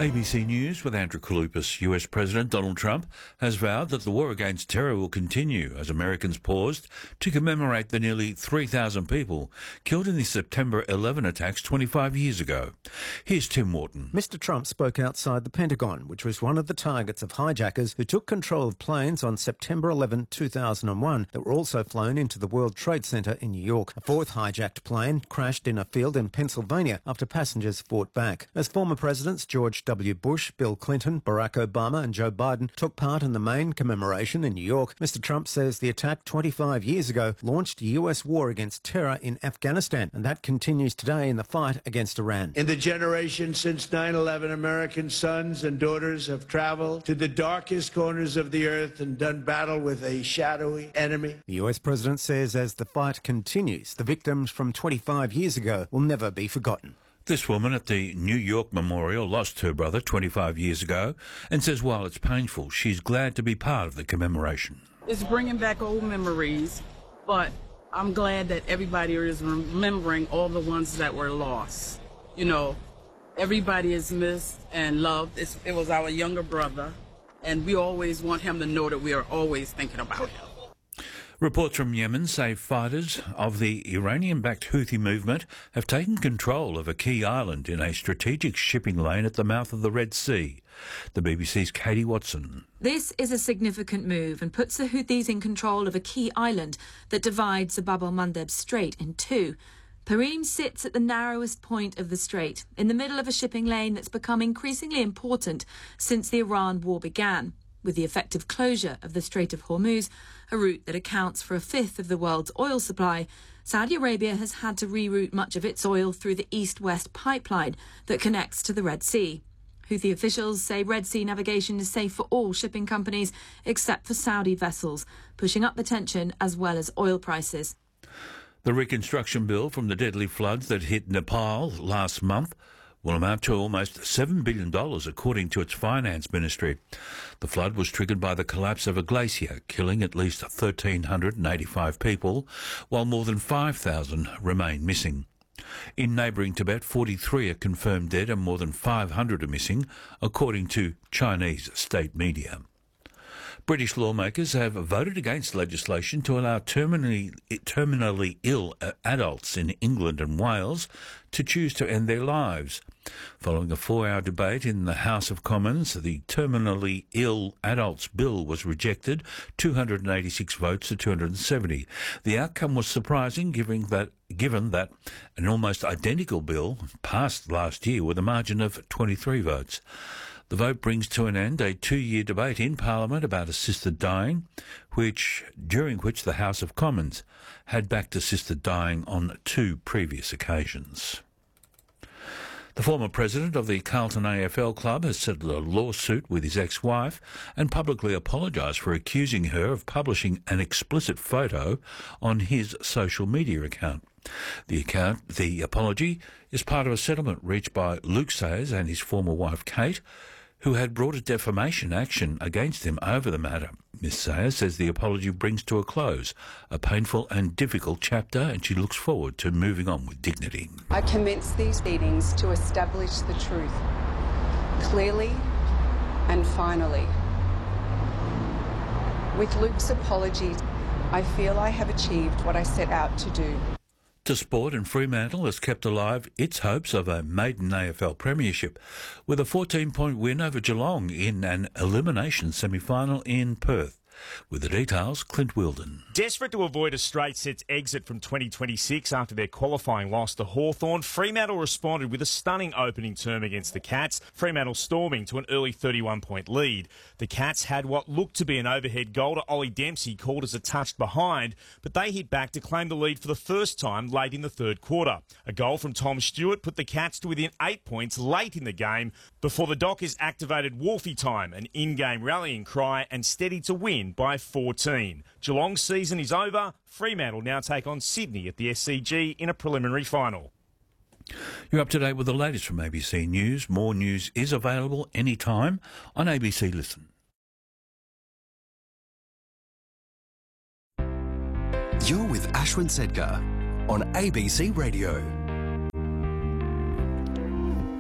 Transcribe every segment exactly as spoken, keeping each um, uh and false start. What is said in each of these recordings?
A B C News with Andrew Kaloupas. U S President Donald Trump has vowed that the war against terror will continue as Americans paused to commemorate the nearly three thousand people killed in the September eleventh attacks twenty-five years ago. Here's Tim Wharton. Mister Trump spoke outside the Pentagon, which was one of the targets of hijackers who took control of planes on September eleventh, two thousand one that were also flown into the World Trade Center in New York. A fourth hijacked plane crashed in a field in Pennsylvania after passengers fought back. As former presidents George W. Bush, Bill Clinton, Barack Obama and Joe Biden took part in the main commemoration in New York, Mister Trump says the attack twenty-five years ago launched a U S war against terror in Afghanistan, and that continues today in the fight against Iran. In the generation since nine eleven, American sons and daughters have traveled to the darkest corners of the earth and done battle with a shadowy enemy. The U S president says as the fight continues, the victims from twenty-five years ago will never be forgotten. This woman at the New York Memorial lost her brother twenty-five years ago and says while it's painful, she's glad to be part of the commemoration. It's bringing back old memories, but I'm glad that everybody is remembering all the ones that were lost. You know, everybody is missed and loved. It's, it was our younger brother, and we always want him to know that we are always thinking about him. Reports from Yemen say fighters of the Iranian-backed Houthi movement have taken control of a key island in a strategic shipping lane at the mouth of the Red Sea. The B B C's Katie Watson. This is a significant move and puts the Houthis in control of a key island that divides the Bab el-Mandeb Strait in two. Perim sits at the narrowest point of the strait, in the middle of a shipping lane that's become increasingly important since the Iran war began. With the effective closure of the Strait of Hormuz, a route that accounts for a fifth of the world's oil supply, Saudi Arabia has had to reroute much of its oil through the east-west pipeline that connects to the Red Sea. Houthi officials say Red Sea navigation is safe for all shipping companies except for Saudi vessels, pushing up the tension as well as oil prices. The reconstruction bill from the deadly floods that hit Nepal last month will amount to almost seven billion dollars, according to its finance ministry. The flood was triggered by the collapse of a glacier, killing at least one thousand three hundred eighty-five people, while more than five thousand remain missing. In neighbouring Tibet, forty-three are confirmed dead and more than five hundred are missing, according to Chinese state media. British lawmakers have voted against legislation to allow terminally, terminally ill adults in England and Wales to choose to end their lives. Following a four-hour debate in the House of Commons, the Terminally Ill Adults Bill was rejected, two hundred eighty-six votes to two hundred seventy. The outcome was surprising, given that, given that an almost identical bill passed last year with a margin of twenty-three votes. The vote brings to an end a two-year debate in Parliament about assisted dying, which, during which the House of Commons had backed assisted dying on two previous occasions. The former president of the Carlton A F L club has settled a lawsuit with his ex-wife and publicly apologised for accusing her of publishing an explicit photo on his social media account. The account, the apology, is part of a settlement reached by Luke Sayers and his former wife Kate, who had brought a defamation action against him over the matter. Miss Sayers says the apology brings to a close a painful and difficult chapter, and she looks forward to moving on with dignity. I commence these meetings to establish the truth, clearly and finally. With Luke's apology, I feel I have achieved what I set out to do. To sport, and Fremantle has kept alive its hopes of a maiden A F L premiership with a fourteen-point win over Geelong in an elimination semi-final in Perth. With the details, Clint Wilden. Desperate to avoid a straight sets exit from twenty twenty-six after their qualifying loss to Hawthorn, Fremantle responded with a stunning opening term against the Cats, Fremantle storming to an early thirty-one point lead. The Cats had what looked to be an overhead goal to Ollie Dempsey called as a touch behind, but they hit back to claim the lead for the first time late in the third quarter. A goal from Tom Stewart put the Cats to within eight points late in the game before the Dockers activated Wolfie time, an in-game rallying cry, and steadied to win by fourteen. Geelong's season is over. Fremantle now take on Sydney at the S C G in a preliminary final. You're up to date with the latest from A B C News. More news is available anytime on A B C Listen. You're with Ashwin Sedgar on A B C Radio.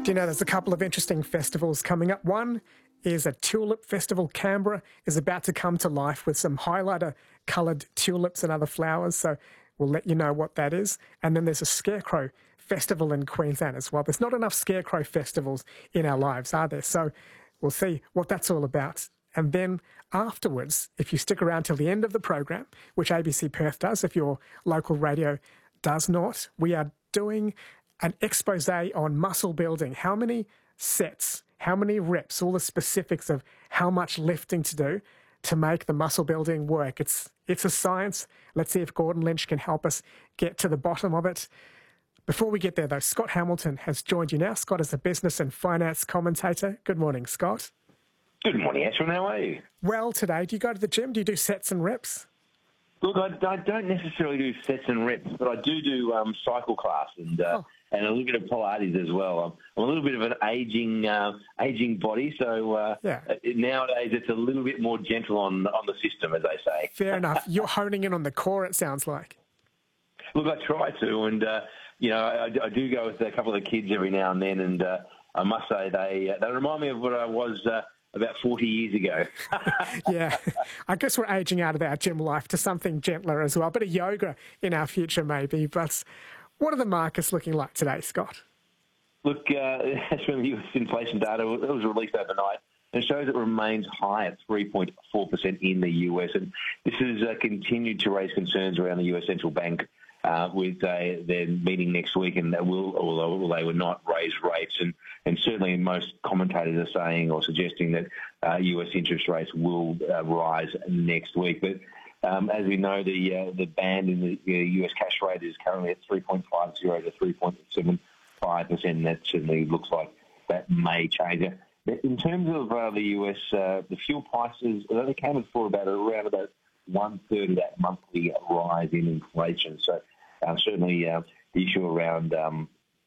Do you know there's a couple of interesting festivals coming up? One is a tulip festival. Canberra is about to come to life with some highlighter-coloured tulips and other flowers, so we'll let you know what that is. And then there's a scarecrow festival in Queensland as well. There's not enough scarecrow festivals in our lives, are there? So we'll see what that's all about. And then afterwards, if you stick around till the end of the program, which A B C Perth does, if your local radio does not, we are doing an expose on muscle building. How many sets, how many reps, all the specifics of how much lifting to do to make the muscle building work. It's it's a science. Let's see if Gordon Lynch can help us get to the bottom of it. Before we get there, though, Scott Hamilton has joined you now. Scott is a business and finance commentator. Good morning, Scott. Good morning, Ashwin. How are you? Well, today, do you go to the gym? Do you do sets and reps? Look, I, I don't necessarily do sets and reps, but I do do um, cycle class and uh, oh. and a little bit of Pilates as well. I'm, I'm a little bit of an aging uh, aging body, so uh, yeah. nowadays it's a little bit more gentle on on the system, as they say. Fair enough. You're honing in on the core, it sounds like. Look, I try to, and uh, you know, I, I do go with a couple of the kids every now and then, and uh, I must say they they remind me of what I was uh, about forty years ago. Yeah, I guess we're aging out of our gym life to something gentler as well. A bit of yoga in our future maybe. But what are the markets looking like today, Scott? Look, uh, as for the U S inflation data, it was released overnight. And it shows it remains high at three point four percent in the U S. And this has uh, continued to raise concerns around the U S central bank uh, with uh, their meeting next week, and they will, although they will not raise rates. And, and certainly most commentators are saying or suggesting that uh, U S interest rates will uh, rise next week. But um, as we know, the uh, the band in the uh, U S cash rate is currently at three point five zero to three point seven five percent, and that certainly looks like that may change. In terms of uh, the U S, uh, the fuel prices, they accounted for about around about one third of that monthly rise in inflation. So uh, certainly uh, the issue around um,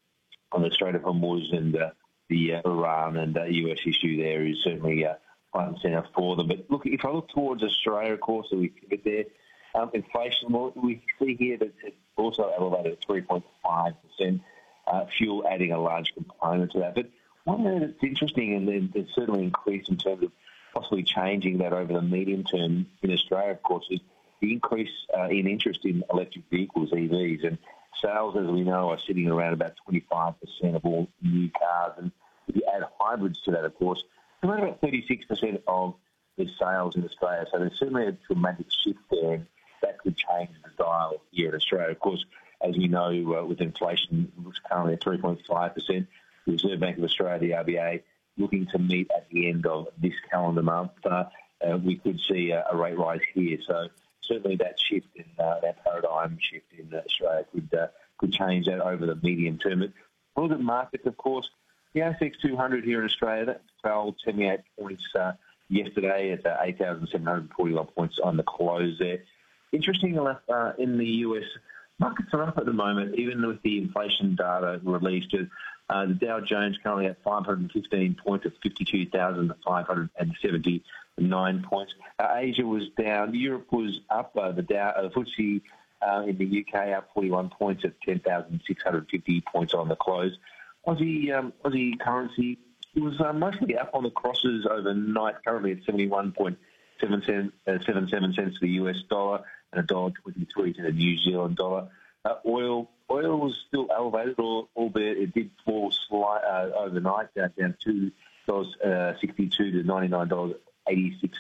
on the Strait of Hormuz and uh, the uh, Iran and uh, U S issue there is certainly uh, front and centre for them. But look, if I look towards Australia, of course, so we get there, um, inflation, well, we see here that it's also elevated at three point five percent, uh, fuel adding a large component to that. But one thing that's interesting, and it's certainly increased in terms of possibly changing that over the medium term in Australia, of course, is the increase uh, in interest in electric vehicles, E Vs. And sales, as we know, are sitting around about twenty-five percent of all new cars. And if you add hybrids to that, of course, it's around about thirty-six percent of the sales in Australia. So there's certainly a dramatic shift there, and that could change the dial here in Australia. Of course, as we know, uh, with inflation, it's currently at three point five percent. The Reserve Bank of Australia, the R B A, looking to meet at the end of this calendar month. Uh, uh, we could see a, a rate rise here. So certainly that shift in uh, that paradigm shift in Australia could uh, could change that over the medium term. But for the markets, of course, the A S X two hundred here in Australia, that fell seventy-eight points uh, yesterday at uh, eight thousand seven hundred forty-one points on the close there. Interesting enough, uh, in the U S, markets are up at the moment, even with the inflation data released. Uh, the Dow Jones currently at five hundred fifteen points at fifty-two thousand five hundred seventy-nine points. Uh, Asia was down. Europe was up. Uh, the Dow, uh, the F T S E uh, in the U K up forty-one points at ten thousand six hundred fifty points on the close. Aussie um, Aussie currency was uh, mostly up on the crosses overnight, currently at seventy-one point seven seven cents to the U S dollar and a dollar twenty-three to the New Zealand dollar. Uh, oil oil was still elevated, albeit it did fall slight, uh, overnight, down, down two dollars sixty-two to ninety-nine dollars eighty-six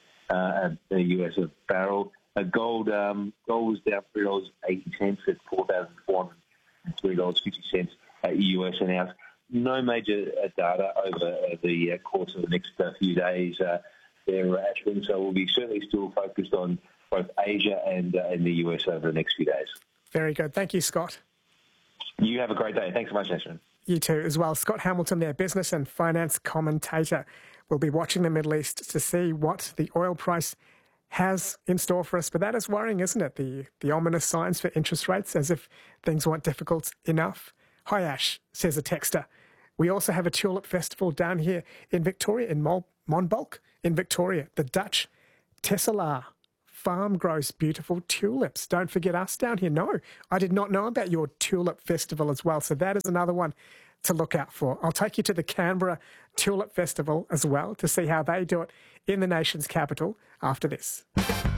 uh, at the U S a barrel. Uh, gold um, gold was down three dollars eighty at four thousand four hundred three dollars fifty at U S an ounce. No major uh, data over uh, the uh, course of the next uh, few days uh, there, Ashwin. So we'll be certainly still focused on both Asia and, uh, and the U S over the next few days. Very good. Thank you, Scott. You have a great day. Thanks so much, Ashwin. You too as well. Scott Hamilton, their business and finance commentator. We'll be watching the Middle East to see what the oil price has in store for us. But that is worrying, isn't it? The, the ominous signs for interest rates, as if things weren't difficult enough. Hi, Ash, says a texter. We also have a tulip festival down here in Victoria, in Mol- Monbulk, in Victoria. The Dutch Tesselaar farm grows beautiful tulips. Don't forget us down here. No, I did not know about your tulip festival as well. So that is another one to look out for. I'll take you to the Canberra Tulip Festival as well to see how they do it in the nation's capital after this.